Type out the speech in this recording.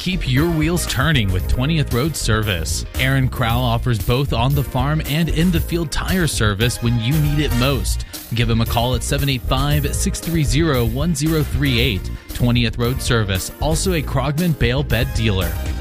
keep your wheels turning with 20th Road Service. Aaron Crowell offers both on the farm and in the field tire service when you need it most. Give him a call at 785-630-1038. 20th Road Service, also a Krogman Bale Bed dealer.